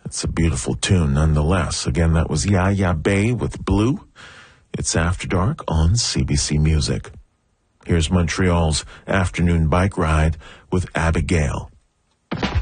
It's a beautiful tune nonetheless. Again, that was Yaya Bay with Blue. It's After Dark on CBC Music. Here's Montreal's Afternoon Bike Ride with Abigail.